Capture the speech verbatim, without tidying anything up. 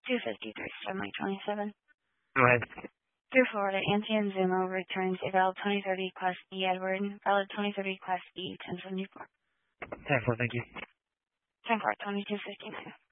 two fifty-three, Sunlight twenty-seven. Go ahead. Through Florida, Anti and Zumo returns a valid twenty thirty Class E Edward, valid twenty thirty Class E ten seventy-four. ten four, thank you. ten four, twenty-two fifty-nine.